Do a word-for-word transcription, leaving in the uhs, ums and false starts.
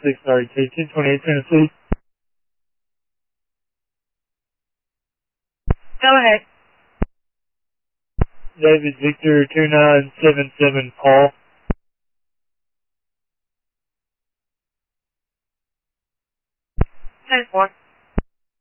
six R K two twenty-eight Tennessee. Go ahead. David Victor two nine seven seven Paul. ten four.